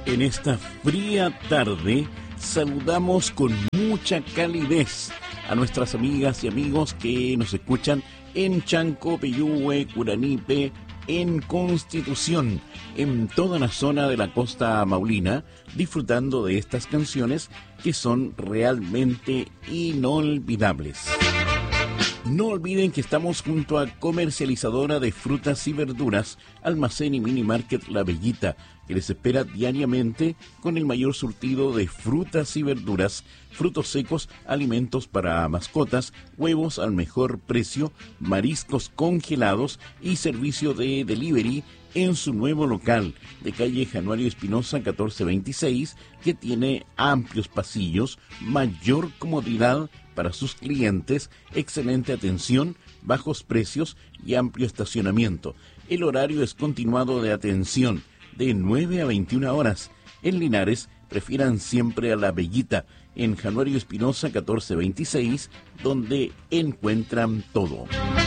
En esta fría tarde saludamos con mucha calidez a nuestras amigas y amigos que nos escuchan en Chanco, Peyúgue, Curanipe, en Constitución, en toda la zona de la costa maulina, disfrutando de estas canciones que son realmente inolvidables. No olviden que estamos junto a comercializadora de frutas y verduras, Almacén y Mini Market La Bellita, que les espera diariamente con el mayor surtido de frutas y verduras, frutos secos, alimentos para mascotas, huevos al mejor precio, mariscos congelados y servicio de delivery en su nuevo local de calle Januario Espinosa 1426, que tiene amplios pasillos, mayor comodidad para sus clientes, excelente atención, bajos precios y amplio estacionamiento. El horario es continuado de atención de 9 a 21 horas. En Linares, prefieran siempre a La Bellita, en Januario Espinosa 1426, donde encuentran todo.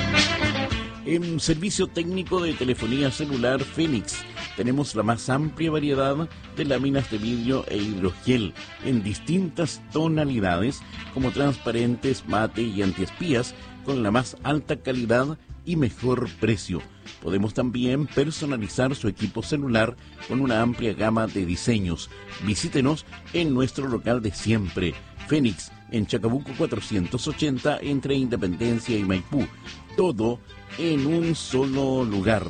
En servicio técnico de telefonía celular Fénix, tenemos la más amplia variedad de láminas de vidrio e hidrogel en distintas tonalidades, como transparentes, mate y antiespías, con la más alta calidad y mejor precio. Podemos también personalizar su equipo celular con una amplia gama de diseños. Visítenos en nuestro local de siempre, Fénix, en Chacabuco 480, entre Independencia y Maipú. Todo en un solo lugar.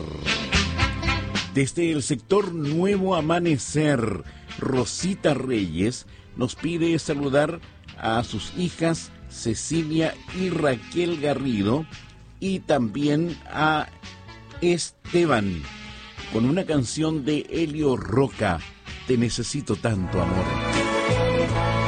Desde el sector Nuevo Amanecer, Rosita Reyes nos pide saludar a sus hijas Cecilia y Raquel Garrido y también a Esteban con una canción de Helio Roca, Te necesito tanto, amor.